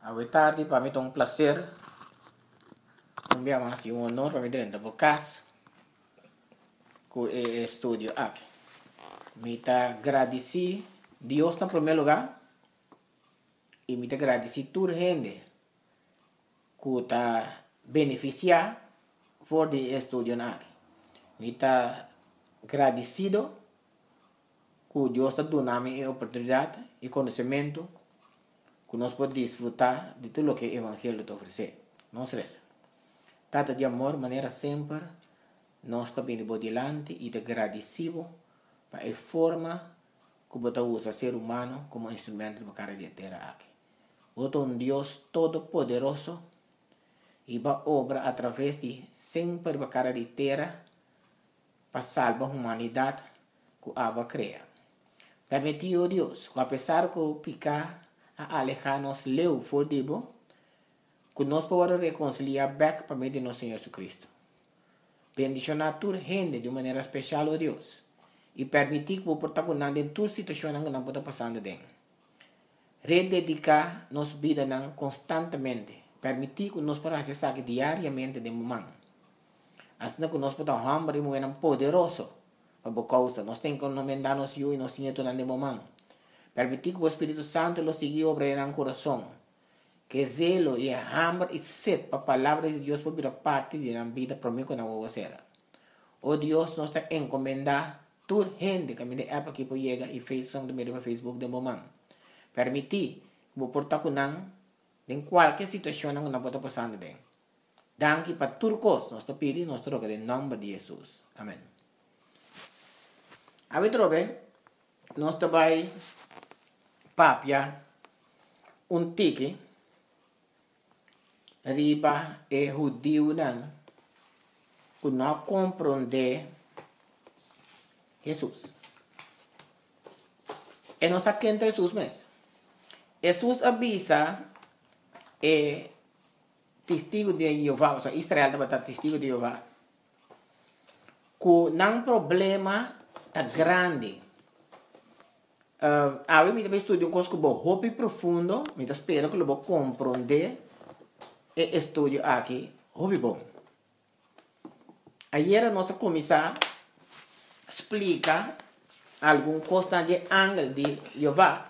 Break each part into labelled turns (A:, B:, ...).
A: Boa tarde, para mim é um prazer. Mais um honor para mim dentro do casa com o estúdio aqui. Me está agradecido Deus em primeiro lugar e me está agradecido toda a gente que está beneficiar por o estúdio aqui. Me está agradecido que Deus está dando a oportunidade e conhecimento que nós podemos desfrutar de tudo o que o Evangelho está oferecendo. Não se resta. Tata de amor, maneira sempre, nós também de diante e de agradecido para a forma que você usa o ser humano como instrumento para a terra aqui. Você é um Deus todo-poderoso e vai obra através de sempre para a terra para salvar a humanidade que a cria. Permitiu Deus, que apesar que o picar a alejar-nos leu for dibo, que nós podemos reconciliar back para meio de nosso Senhor Jesus Cristo. Bendicionar toda gente de maneira especial, oh Deus, e permitir que o protagonista em toda situação que não pode passar dentro. Rededicar nossa vida constantemente, permitir que nós podamos acessar diariamente de momento. Assim que nós podemos hambre e poderoso para a causa. Nós temos que encomendar-nos e nós temos de momento. Permitir que o Espírito Santo lo siga obrando no coração. Que zelo e hambre e sede para a palavra de Deus por parte da vida para mim que não vou ser. Oh Deus, nós está encomendar toda gente que me dê época que chega e fez som do meu Facebook de momento. Permitir que o protagonista em qualquer situação que não pode passar bem. Danke para tudo coisa. Nós está pedindo, nós troca em nome de Jesus. Amém. A ver, trobe, nós vai papia tique riba e judeu que não compreende Jesus. E nós aqui entre Jesus mesmo. Jesus avisa testigo de Jeová, ou seja, Israel também está testigo de Jeová, que não problema está grande. A mim também estudo coisa que vou hobby profundo, me espero que eu vou compreender e estudo aqui, hobby bom. Ayer nós começar a explicar algum coisa de ângulo de Jeová.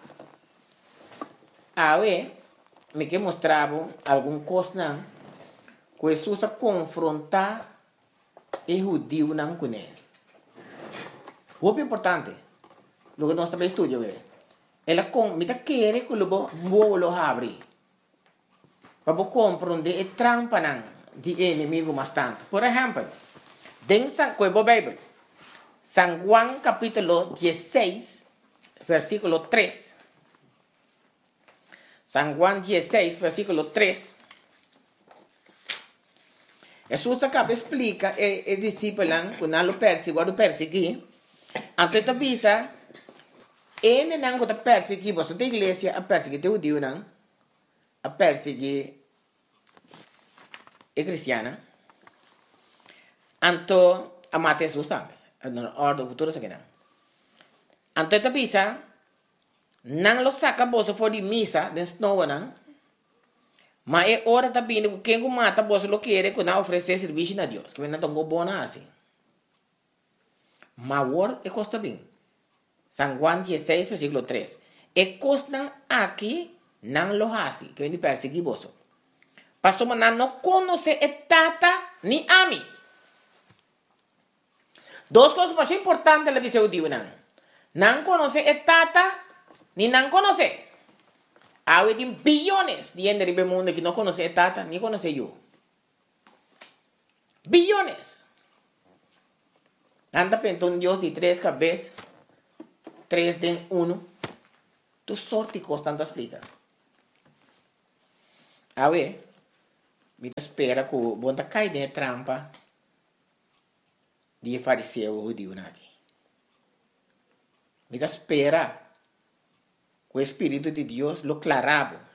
A: Aí me que mostrava algum coisa que Jesus a confrontar o judeu não com ele. Hobby importante. Lo que nós também estudamos ela me quer que eu vou abrir para compreender a trampa de inimigo bastante. Por exemplo, dentro da Bíblia, San Juan capítulo 16, versículo 3. San Juan 16, versículo 3. Jesus acaba explica e discípulo que não lo persegui, então avisa ele não está perseguindo você da igreja a perseguir o Deus não a perseguir a cristiana então a matar Jesus também na ordem futura se não então está bisa não lo saca você for de missa dentro não não mas é hora também que quem mata você lo quer que não oferecer serviço a Deus que não tão bom assim mas agora é costa bem San Juan 16, versículo 3. E costan aqui não lo hace, que vem perseguir você. Pastor, mas não conhece a tata ni a mim. Duas coisas mais importantes da visão de não. Não conhece a tata, ni não conhece. Há bilhões de gente no mundo que não conhece a tata, ni conhece eu. Bilhões. Anda pensando Deus de 3 cabeças. 3 de 1, tu sorte constante explica. A ver, me espera que o bom tá cai de trampa de fariseu o judeu aqui. Me espera que o Espírito de Deus lo clarabo